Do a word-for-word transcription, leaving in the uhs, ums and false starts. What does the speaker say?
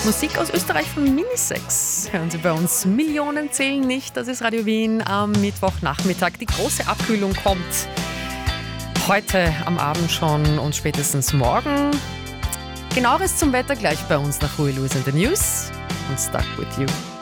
Musik aus Österreich von Minisex. Hören Sie bei uns. Millionen zählen nicht. Das ist Radio Wien am Mittwochnachmittag. Die große Abkühlung kommt heute am Abend schon und spätestens morgen. Genaueres zum Wetter gleich bei uns nach Ruhe Louis in the News und Stuck With You.